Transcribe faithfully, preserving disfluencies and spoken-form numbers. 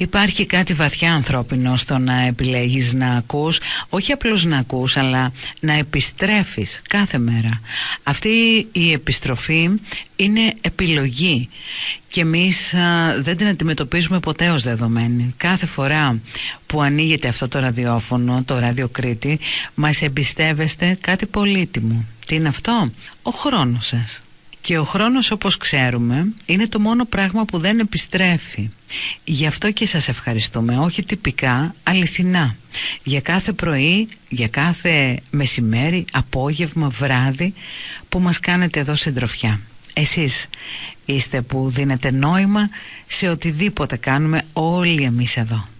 Υπάρχει κάτι βαθιά ανθρώπινο στο να επιλέγεις να ακούς, όχι απλώς να ακούς, αλλά να επιστρέφεις κάθε μέρα. Αυτή η επιστροφή είναι επιλογή και εμείς α, δεν την αντιμετωπίζουμε ποτέ ως δεδομένη. Κάθε φορά που ανοίγεται αυτό το ραδιόφωνο, το Ράδιο Κρήτη, μας εμπιστεύεστε κάτι πολύτιμο. Τι είναι αυτό? Ο χρόνος σας. Και ο χρόνος, όπως ξέρουμε, είναι το μόνο πράγμα που δεν επιστρέφει. Γι' αυτό και σας ευχαριστούμε, όχι τυπικά, αληθινά. Για κάθε πρωί, για κάθε μεσημέρι, απόγευμα, βράδυ που μας κάνετε εδώ συντροφιά. Εσείς είστε που δίνετε νόημα σε οτιδήποτε κάνουμε όλοι εμείς εδώ.